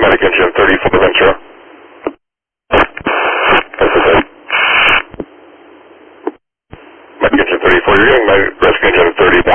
Medic engine 34 Ventura. Medic engine 34, you're getting my rescue engine 31.